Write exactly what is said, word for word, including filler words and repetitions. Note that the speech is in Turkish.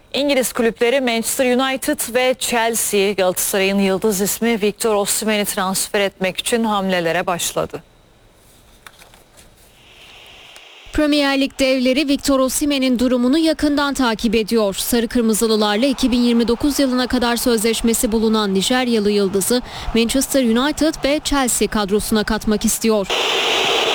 İngiliz kulüpleri Manchester United ve Chelsea, Galatasaray'ın yıldız ismi Victor Osimhen'i transfer etmek için hamlelere başladı. Premier Lig devleri Victor Osimhen'in durumunu yakından takip ediyor. Sarı Kırmızılılarla iki bin yirmi dokuz yılına kadar sözleşmesi bulunan Nijeryalı yıldızı Manchester United ve Chelsea kadrosuna katmak istiyor.